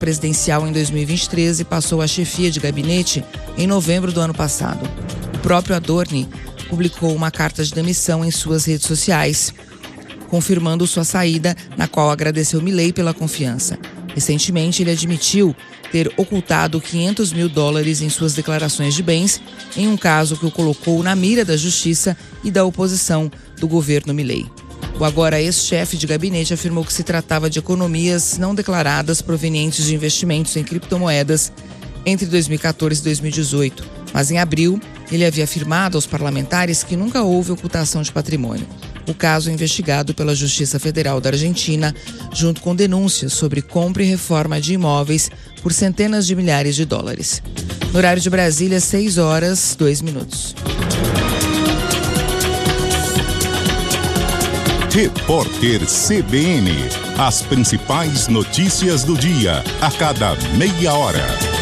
presidencial em 2023 e passou a chefia de gabinete em novembro do ano passado. O próprio Adorni publicou uma carta de demissão em suas redes sociais, confirmando sua saída, na qual agradeceu Milei pela confiança. Recentemente, ele admitiu ter ocultado $500 mil em suas declarações de bens, em um caso que o colocou na mira da justiça e da oposição do governo Milei. O agora ex-chefe de gabinete afirmou que se tratava de economias não declaradas provenientes de investimentos em criptomoedas entre 2014 e 2018. Mas em abril, ele havia afirmado aos parlamentares que nunca houve ocultação de patrimônio. O caso é investigado pela Justiça Federal da Argentina, junto com denúncias sobre compra e reforma de imóveis por centenas de milhares de dólares. No horário de Brasília, 6h02. Repórter CBN. As principais notícias do dia, a cada meia hora.